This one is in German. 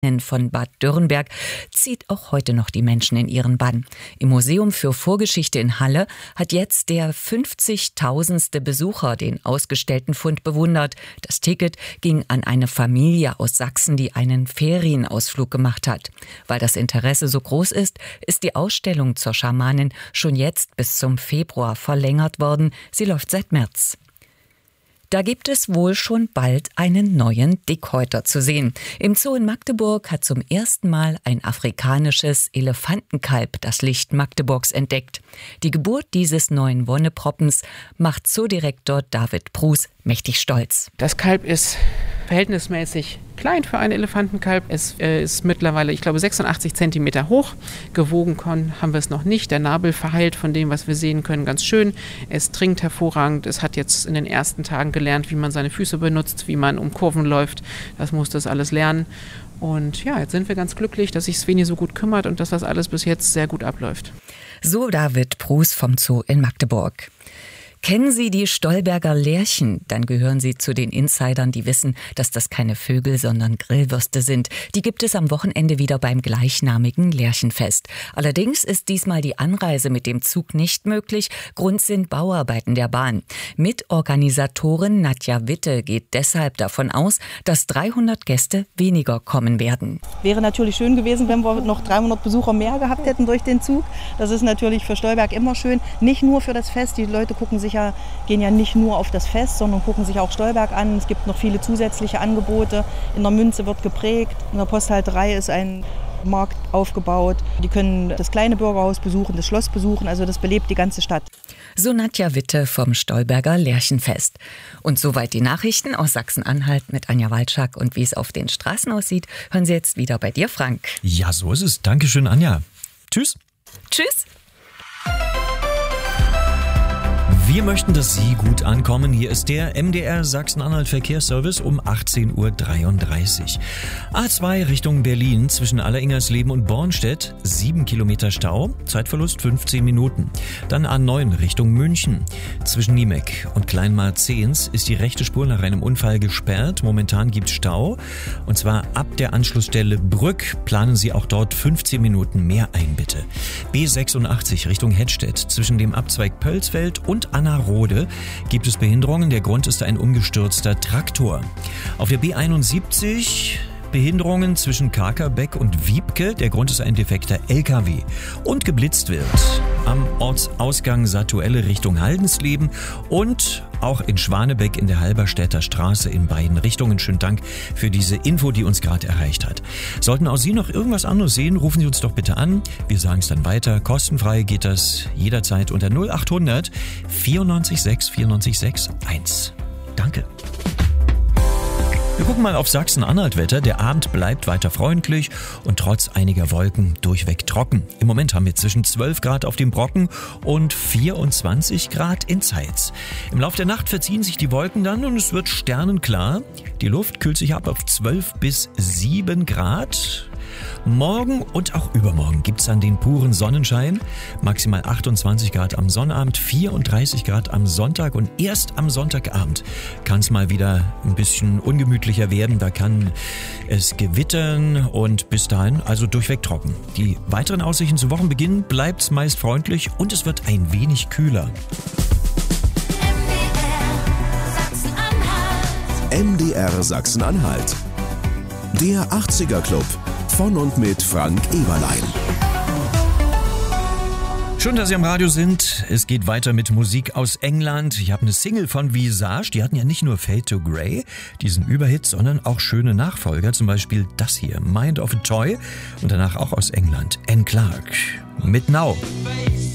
von Bad Dürrenberg zieht auch heute noch die Menschen in ihren Bann. Im Museum für Vorgeschichte in Halle hat jetzt der 50.000. Besucher den ausgestellten Fund bewundert. Das Ticket ging an eine Familie aus Sachsen, die einen Ferienausflug gemacht hat. Weil das Interesse so groß ist, ist die Ausstellung zur Schamanin schon jetzt bis zum Februar verlängert worden. Sie läuft seit März. Da gibt es wohl schon bald einen neuen Dickhäuter zu sehen. Im Zoo in Magdeburg hat zum ersten Mal ein afrikanisches Elefantenkalb das Licht Magdeburgs entdeckt. Die Geburt dieses neuen Wonneproppens macht Zoodirektor David Bruß mächtig stolz. Das Kalb ist verhältnismäßig klein für ein Elefantenkalb. Es ist mittlerweile, ich glaube, 86 Zentimeter hoch. Gewogen haben wir es noch nicht. Der Nabel verheilt von dem, was wir sehen können, ganz schön. Es trinkt hervorragend. Es hat jetzt in den ersten Tagen gelernt, wie man seine Füße benutzt, wie man um Kurven läuft. Das musste es alles lernen. Und ja, jetzt sind wir ganz glücklich, dass sich Sveni so gut kümmert und dass das alles bis jetzt sehr gut abläuft. So David Bruß vom Zoo in Magdeburg. Kennen Sie die Stolberger Lerchen? Dann gehören Sie zu den Insidern, die wissen, dass das keine Vögel, sondern Grillwürste sind. Die gibt es am Wochenende wieder beim gleichnamigen Lerchenfest. Allerdings ist diesmal die Anreise mit dem Zug nicht möglich. Grund sind Bauarbeiten der Bahn. Mitorganisatorin Nadja Witte geht deshalb davon aus, dass 300 Gäste weniger kommen werden. Wäre natürlich schön gewesen, wenn wir noch 300 Besucher mehr gehabt hätten durch den Zug. Das ist natürlich für Stolberg immer schön. Nicht nur für das Fest, die Leute gehen ja nicht nur auf das Fest, sondern gucken sich auch Stolberg an. Es gibt noch viele zusätzliche Angebote. In der Münze wird geprägt. In der Posthalterei ist ein Markt aufgebaut. Die können das kleine Bürgerhaus besuchen, das Schloss besuchen. Also das belebt die ganze Stadt. So Nadja Witte vom Stolberger Lerchenfest. Und soweit die Nachrichten aus Sachsen-Anhalt mit Anja Walczak. Und wie es auf den Straßen aussieht, hören Sie jetzt wieder bei dir, Frank. Ja, so ist es. Dankeschön, Anja. Tschüss. Tschüss. Wir möchten, dass Sie gut ankommen. Hier ist der MDR Sachsen-Anhalt Verkehrsservice um 18:33 Uhr. A2 Richtung Berlin zwischen Alleringersleben und Bornstedt 7 Kilometer Stau, Zeitverlust 15 Minuten. Dann A9 Richtung München. Zwischen Niemek und Kleinmarzehns ist die rechte Spur nach einem Unfall gesperrt. Momentan gibt es Stau. Und zwar ab der Anschlussstelle Brück planen Sie auch dort 15 Minuten mehr ein, bitte. B86 Richtung Hettstedt zwischen dem Abzweig Pölsfeld und Anna-Rode gibt es Behinderungen. Der Grund ist ein umgestürzter Traktor. Auf der B71 Behinderungen zwischen Kakerbeck und Wiebke. Der Grund ist ein defekter LKW. Und geblitzt wird am Ortsausgang Satuelle Richtung Haldensleben und auch in Schwanebeck in der Halberstädter Straße in beiden Richtungen. Schönen Dank für diese Info, die uns gerade erreicht hat. Sollten auch Sie noch irgendwas anderes sehen, rufen Sie uns doch bitte an. Wir sagen es dann weiter. Kostenfrei geht das jederzeit unter 0800 94 6 94 6 1. Danke. Wir gucken mal auf Sachsen-Anhalt-Wetter. Der Abend bleibt weiter freundlich und trotz einiger Wolken durchweg trocken. Im Moment haben wir zwischen 12 Grad auf dem Brocken und 24 Grad in Zeitz. Im Laufe der Nacht verziehen sich die Wolken dann und es wird sternenklar. Die Luft kühlt sich ab auf 12 bis 7 Grad. Morgen und auch übermorgen gibt es dann den puren Sonnenschein. Maximal 28 Grad am Sonnabend, 34 Grad am Sonntag und erst am Sonntagabend kann es mal wieder ein bisschen ungemütlicher werden. Da kann es gewittern und bis dahin also durchweg trocken. Die weiteren Aussichten zu Wochenbeginn bleibt es meist freundlich und es wird ein wenig kühler. MDR Sachsen-Anhalt. Der 80er Club. Von und mit Frank Eberlein. Schön, dass Sie am Radio sind. Es geht weiter mit Musik aus England. Ich habe eine Single von Visage. Die hatten ja nicht nur Fade to Grey, diesen Überhit, sondern auch schöne Nachfolger. Zum Beispiel das hier, Mind of a Toy. Und danach auch aus England, Anne Clark mit Now.